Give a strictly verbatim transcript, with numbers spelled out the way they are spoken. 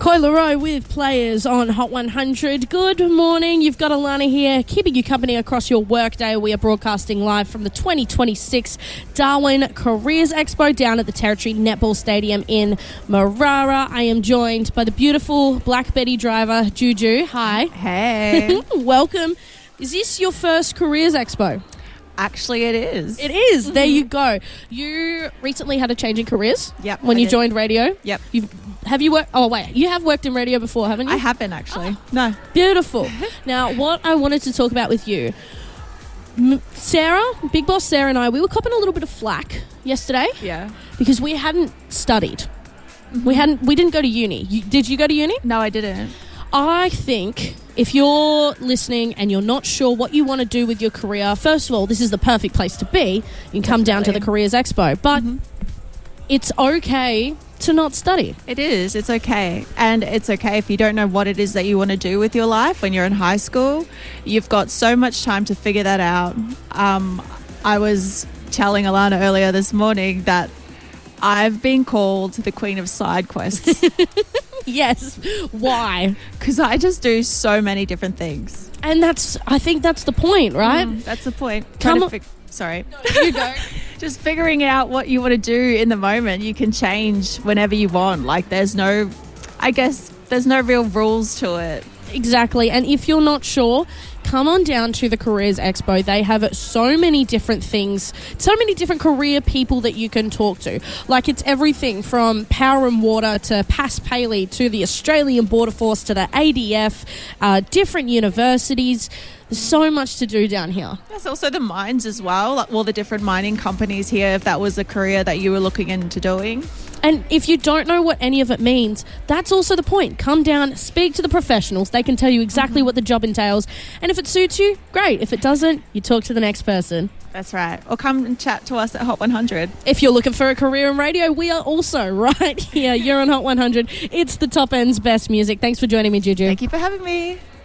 Coy Leroy with Players on Hot one hundred. Good morning. You've got Alana here, keeping you company across your workday. We are broadcasting live from the twenty twenty-six Darwin Careers Expo down at the Territory Netball Stadium in Marara. I am joined by the beautiful Black Betty driver, Juju. Hi. Hey. Welcome. Is this your first Careers Expo? Actually, it is. It is. Mm-hmm. There you go. You recently had a change in careers. Yep. When I you did. joined radio. Yep. You've, have you worked? Oh, wait. You have worked in radio before, haven't you? I haven't, actually. Oh. No. Beautiful. Now, what I wanted to talk about with you, M- Sarah, Big Boss Sarah and I, we were copping a little bit of flack yesterday. Yeah. Because we hadn't studied. Mm-hmm. We hadn't. We didn't go to uni. You, did you go to uni? No, I didn't. I think if you're listening and you're not sure what you want to do with your career, first of all, this is the perfect place to be. You can Definitely. come down to the Careers Expo. But mm-hmm. it's okay to not study. It is. It's okay. And it's okay if you don't know what it is that you want to do with your life when you're in high school. You've got so much time to figure that out. Um, I was telling Alana earlier this morning that I've been called the queen of side quests. Yes. Why? Because I just do so many different things. And that's, I think that's the point, right? Mm, that's the point. Come on. Fi- Sorry. No, you go. Just figuring out what you want to do in the moment. You can change whenever you want. Like there's no, I guess, there's no real rules to it. Exactly. And if you're not sure, come on down to the Careers Expo. They have so many different things, so many different career people that you can talk to. Like it's everything from Power and Water to Pass Paley to the Australian Border Force to the A D F, uh, different universities. There's so much to do down here. There's also the mines as well, like all the different mining companies here, if that was a career that you were looking into doing. And if you don't know what any of it means, that's also the point. Come down, speak to the professionals. They can tell you exactly mm-hmm. what the job entails. And if it suits you, great. If it doesn't, you talk to the next person. That's right. Or come and chat to us at Hot one hundred. If you're looking for a career in radio, we are also right here. You're on Hot one hundred. It's the top end's best music. Thanks for joining me, Juju. Thank you for having me.